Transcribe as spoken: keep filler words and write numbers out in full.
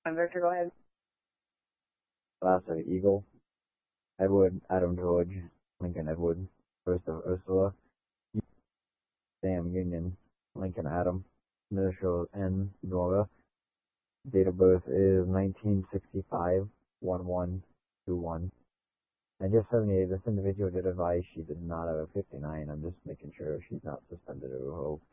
I'm Victor, go ahead. Last of Eagle, Edward, Adam George, Lincoln Edward, first of Ursula, Sam Union, Lincoln Adam, initials N, Nora, date of birth is nineteen sixty-five, one one two one. And just seventy-eight, this individual did advise she did not have a fifty-nine. I'm just making sure she's not suspended or revoked.